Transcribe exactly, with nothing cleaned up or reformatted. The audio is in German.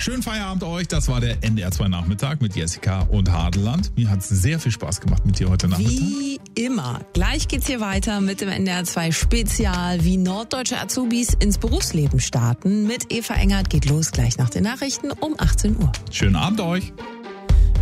Schönen Feierabend euch. Das war der N D R zwei Nachmittag mit Jessica und Hadeland. Mir hat es sehr viel Spaß gemacht mit dir heute Nachmittag. Wie immer. Gleich geht's hier weiter mit dem N D R zwei Spezial, wie norddeutsche Azubis ins Berufsleben starten. Mit Eva Engert geht los gleich nach den Nachrichten um achtzehn Uhr. Schönen Abend euch.